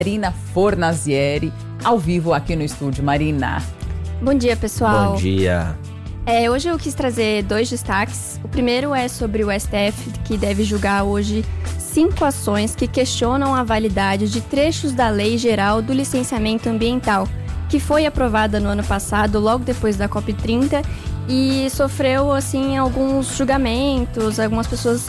Marina Fornazieri, ao vivo aqui no estúdio. Marina. Bom dia, pessoal. Bom dia. Hoje eu quis trazer 2 destaques. O primeiro é sobre o STF, que deve julgar hoje 5 ações que questionam a validade de trechos da Lei Geral do Licenciamento Ambiental, que foi aprovada no ano passado, logo depois da COP30, e sofreu, assim, alguns julgamentos, algumas pessoas,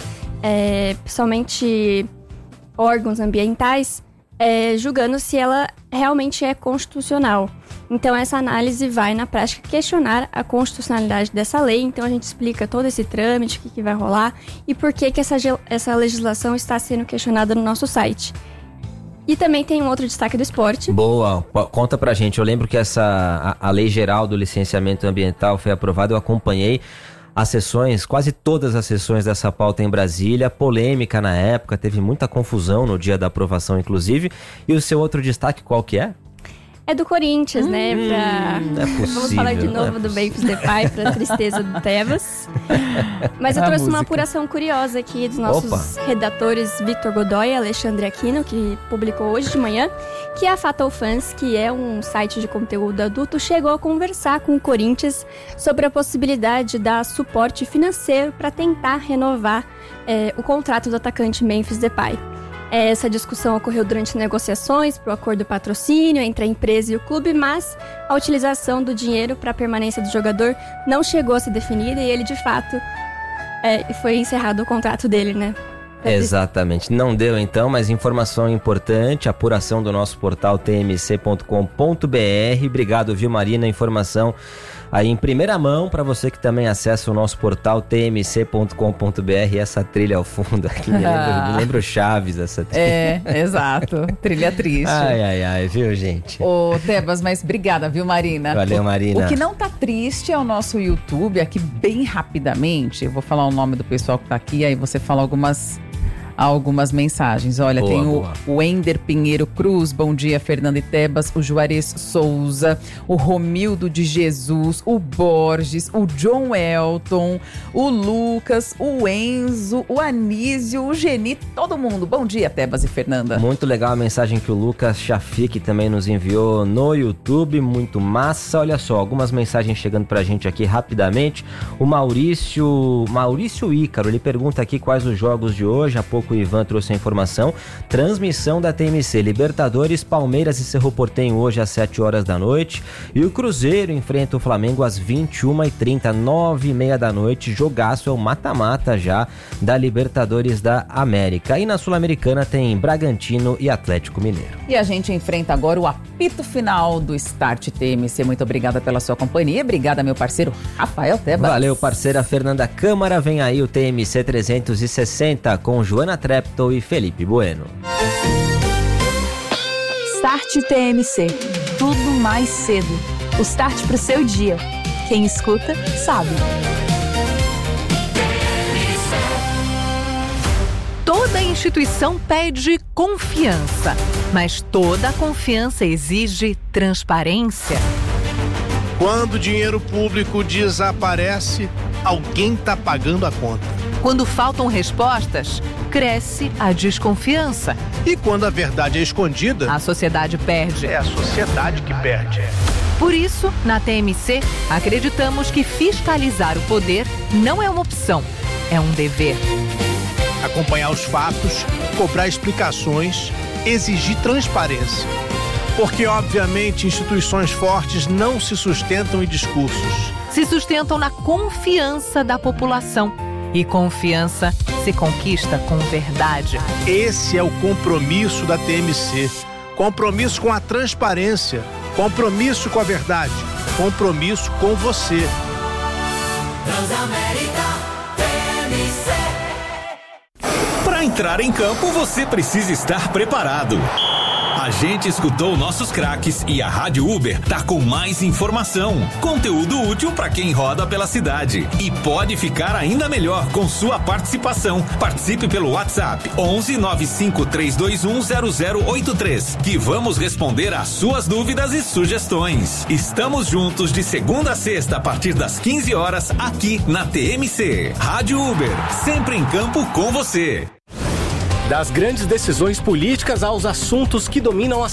principalmente órgãos ambientais, julgando se ela realmente é constitucional. Então, essa análise vai, na prática, questionar a constitucionalidade dessa lei. Então, a gente explica todo esse trâmite, o que vai rolar e por que essa legislação está sendo questionada no nosso site. E também tem um outro destaque do esporte. Boa, conta pra gente. Eu lembro que a Lei Geral do Licenciamento Ambiental foi aprovada, eu acompanhei as sessões, quase todas as sessões dessa pauta em Brasília, polêmica na época, teve muita confusão no dia da aprovação, inclusive. E o seu outro destaque, qual que é? É do Corinthians, né? Não é possível, vamos falar de novo do Memphis Depay, pra tristeza do Tebas. Mas eu trouxe uma apuração curiosa aqui dos nossos redatores Victor Godoy e Alexandre Aquino, que publicou hoje de manhã, que a Fatal Fans, que é um site de conteúdo adulto, chegou a conversar com o Corinthians sobre a possibilidade de dar suporte financeiro para tentar renovar o contrato do atacante Memphis Depay. Essa discussão ocorreu durante negociações para o acordo de patrocínio entre a empresa e o clube, mas a utilização do dinheiro para a permanência do jogador não chegou a ser definida e ele, de fato, foi encerrado o contrato dele, né? Exatamente. Não deu então, mas informação importante, apuração do nosso portal tmc.com.br. Obrigado, viu, Marina? Informação aí em primeira mão para você que também acessa o nosso portal tmc.com.br. Essa trilha ao fundo aqui me lembra o Chaves, essa trilha. Exato. Trilha triste. Ai, viu, gente? Ô, Tebas, mas obrigada, viu, Marina? Valeu, Marina. O que não tá triste é o nosso YouTube, aqui bem rapidamente. Eu vou falar o nome do pessoal que tá aqui, aí você fala algumas mensagens. Olha, tem o Ender Pinheiro Cruz, bom dia, Fernanda e Tebas, o Juarez Souza, o Romildo de Jesus, o Borges, o John Elton, o Lucas, o Enzo, o Anísio, o Geni, todo mundo. Bom dia, Tebas e Fernanda. Muito legal a mensagem que o Lucas Chafique também nos enviou no YouTube, muito massa. Olha só, algumas mensagens chegando pra gente aqui rapidamente. O Maurício Ícaro, ele pergunta aqui quais os jogos de hoje. Há pouco o Ivan trouxe a informação. Transmissão da TMC, Libertadores, Palmeiras e Cerro Porteño hoje às 7 horas da noite. E o Cruzeiro enfrenta o Flamengo às 21h30, 9h30 da noite. Jogaço, é o mata-mata já da Libertadores da América. E na Sul-Americana tem Bragantino e Atlético Mineiro. E a gente enfrenta agora o apito final do Start TMC. Muito obrigada pela sua companhia. Obrigada, meu parceiro Rafael Tebas. Valeu, parceira Fernanda Câmara. Vem aí o TMC 360 com Joana Treptow e Felipe Bueno. Start TMC. Tudo mais cedo. O start pro seu dia. Quem escuta, sabe. Toda instituição pede confiança, mas toda confiança exige transparência. Quando o dinheiro público desaparece, alguém está pagando a conta. Quando faltam respostas, cresce a desconfiança. E quando a verdade é escondida, a sociedade perde. É a sociedade que perde. Por isso, na TMC, acreditamos que fiscalizar o poder não é uma opção, é um dever. Acompanhar os fatos, cobrar explicações, exigir transparência. Porque, obviamente, instituições fortes não se sustentam em discursos. Se sustentam na confiança da população. E confiança se conquista com verdade. Esse é o compromisso da TMC. Compromisso com a transparência. Compromisso com a verdade. Compromisso com você. Transamérica TMC. Para entrar em campo, você precisa estar preparado. A gente escutou nossos craques e a Rádio Uber tá com mais informação, conteúdo útil para quem roda pela cidade. E pode ficar ainda melhor com sua participação. Participe pelo WhatsApp 11 95 321 0083, que vamos responder às suas dúvidas e sugestões. Estamos juntos de segunda a sexta a partir das 15 horas aqui na TMC. Rádio Uber, sempre em campo com você. Das grandes decisões políticas aos assuntos que dominam a